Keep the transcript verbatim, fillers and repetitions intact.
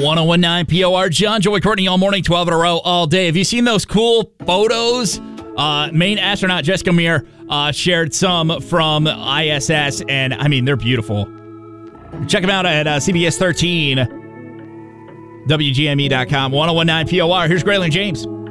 ten nineteen P O R. John, Joey, Courtney all morning, twelve in a row, all day. Have you seen those cool photos? Uh, main astronaut Jessica Meir uh, shared some from I S S, and I mean, they're beautiful. Check them out at uh, C B S thirteen, W G M E dot com, ten nineteen P O R. Here's Graylin James.